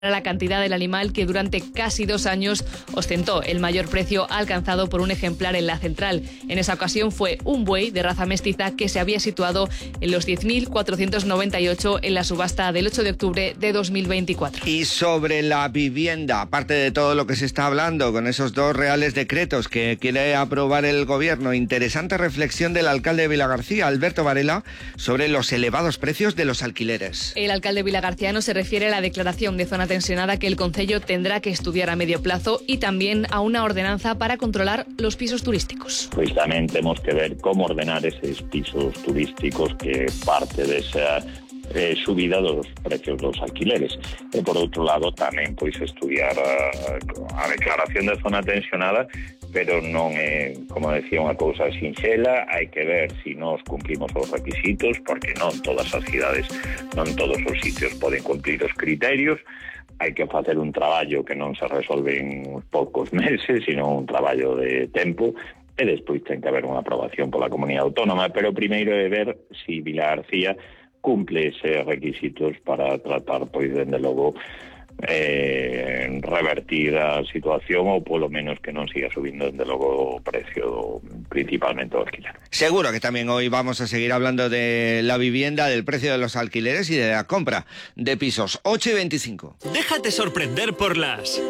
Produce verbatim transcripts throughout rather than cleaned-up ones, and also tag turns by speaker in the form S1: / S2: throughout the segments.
S1: la cantidad del animal que durante casi dos años ostentó el mayor precio alcanzado por un ejemplar en la central. En esa ocasión fue un buey de raza mestiza que se había situado en los diez mil cuatrocientos noventa y ocho en la subasta del ocho de octubre de dos mil veinticuatro.
S2: Y sobre la vivienda, aparte de todo lo que se está hablando con esos dos reales decretos que quiere aprobar el gobierno, interesante reflexión del alcalde de Vilagarcía, Alberto Varela, sobre los elevados precios de los alquileres.
S1: El alcalde vilagarciano se refiere a la declaración de zona tensionada que el concello tendrá que estudiar a medio plazo y también a una ordenanza para controlar los pisos turísticos.
S3: Pois tamén temos que ver como ordenar eses pisos turísticos que parte desa eh, subida dos precios dos alquileres. E por outro lado tamén pois estudiar a, a declaración de zona tensionada, pero non é, como decía, unha cousa sinxela. Hai que ver se si nós cumplimos os requisitos, porque non todas as cidades, non todos os sitios poden cumplir os criterios. Hai que facer un traballo que non se resolve en poucos meses, sino un traballo de tempo, e despois ten que haber unha aprobación pola comunidade autónoma, pero primeiro é ver se si Vilagarcía cumple eses requisitos para tratar, pois, dende logo, eh, revertir a situación ou polo menos que non siga subindo dende logo o precio principalmente do alquiler.
S2: Seguro que también hoy vamos a seguir hablando de la vivienda, del precio de los alquileres y de la compra de pisos. ocho y veinticinco.
S4: Déjate sorprender por las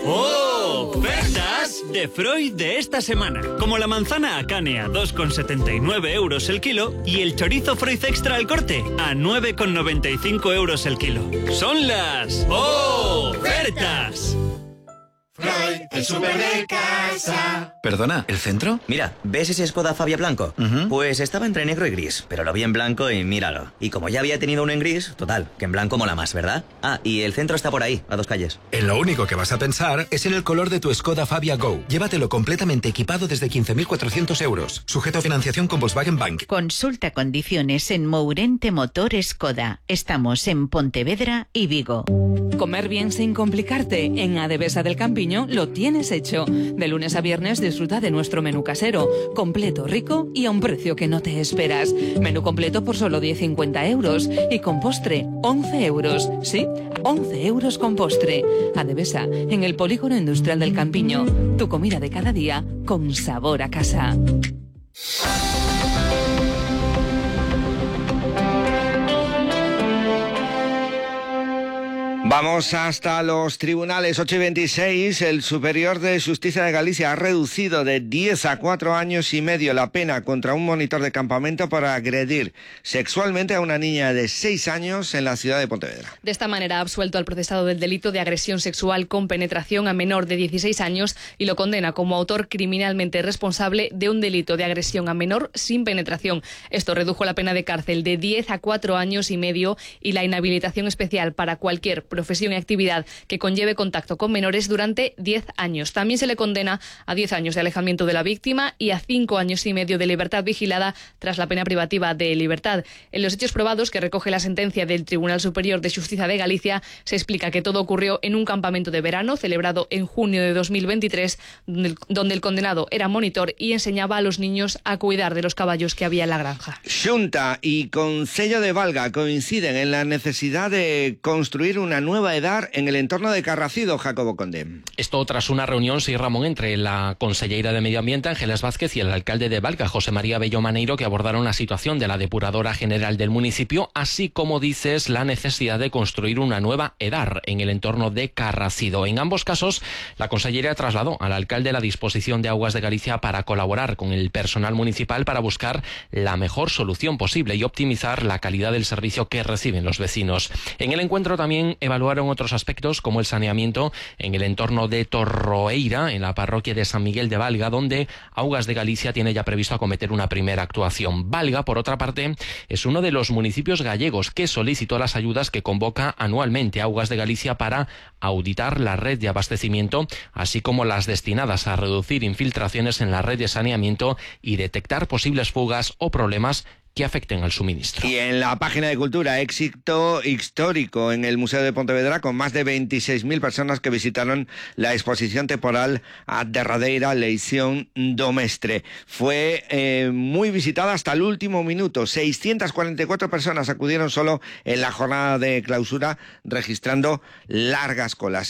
S4: ofertas de Freud de esta semana. Como la manzana Akane a dos con setenta y nueve euros el kilo y el chorizo Freud Extra al corte a nueve con noventa y cinco euros el kilo. Son las ofertas.
S5: Freud, el súper de casa.
S6: Perdona, ¿el centro?
S7: Mira, ¿ves ese Skoda Fabia blanco?
S6: Uh-huh.
S7: Pues estaba entre negro y gris, pero lo vi en blanco y míralo. Y como ya había tenido uno en gris, total, que en blanco mola más, ¿verdad? Ah, y el centro está por ahí, a dos calles.
S6: En lo único que vas a pensar es en el color de tu Skoda Fabia Go. Llévatelo completamente equipado desde quince mil cuatrocientos euros. Sujeto a financiación con Volkswagen Bank.
S8: Consulta condiciones en Mourente Motor Skoda. Estamos en Pontevedra y Vigo.
S9: Comer bien sin complicarte. En Adevesa del Campiño lo tienes hecho. De lunes a viernes disfruta de nuestro menú casero, completo, rico y a un precio que no te esperas. Menú completo por solo diez cincuenta euros y con postre once euros. Sí, once euros con postre. Adevesa, en el Polígono Industrial del Campiño. Tu comida de cada día con sabor a casa.
S2: Vamos hasta los tribunales. ocho y veintiséis, el Superior de Justicia de Galicia ha reducido de diez a cuatro años y medio la pena contra un monitor de campamento por agredir sexualmente a una niña de seis años en la ciudad de Pontevedra.
S1: De esta manera ha absuelto al procesado del delito de agresión sexual con penetración a menor de dieciséis años y lo condena como autor criminalmente responsable de un delito de agresión a menor sin penetración. Esto redujo la pena de cárcel de diez a cuatro años y medio y la inhabilitación especial para cualquier profesión y actividad que conlleve contacto con menores durante diez años. También se le condena a diez años de alejamiento de la víctima y a cinco años y medio de libertad vigilada tras la pena privativa de libertad. En los hechos probados que recoge la sentencia del Tribunal Superior de Justicia de Galicia se explica que todo ocurrió en un campamento de verano celebrado en junio de dos mil veintitrés, donde el condenado era monitor y enseñaba a los niños a cuidar de los caballos que había en la granja.
S2: Xunta y Concello de Valga coinciden en la necesidad de construir una nueva edar en el entorno de Carracido, Jacobo Conde.
S10: Esto tras una reunión, sí, Ramón, entre la conselleira de Medio Ambiente, Ángeles Vázquez, y el alcalde de Valga, José María Bello Maneiro, que abordaron la situación de la depuradora general del municipio, así como, dices, la necesidad de construir una nueva edar en el entorno de Carracido. En ambos casos, la conselleira trasladó al alcalde la disposición de Aguas de Galicia para colaborar con el personal municipal para buscar la mejor solución posible y optimizar la calidad del servicio que reciben los vecinos. En el encuentro también evaluaron otros aspectos como el saneamiento en el entorno de Torroeira, en la parroquia de San Miguel de Valga, donde Augas de Galicia tiene ya previsto acometer una primera actuación. Valga, por otra parte, es uno de los municipios gallegos que solicitó las ayudas que convoca anualmente Augas de Galicia para auditar la red de abastecimiento, así como las destinadas a reducir infiltraciones en la red de saneamiento y detectar posibles fugas o problemas que afecten al suministro.
S2: Y en la página de Cultura, éxito histórico en el Museo de Pontevedra, con más de veintiséis mil personas que visitaron la exposición temporal A derradeira Leición do Mestre. Fue eh, muy visitada hasta el último minuto. seiscientas cuarenta y cuatro personas acudieron solo en la jornada de clausura, registrando largas colas.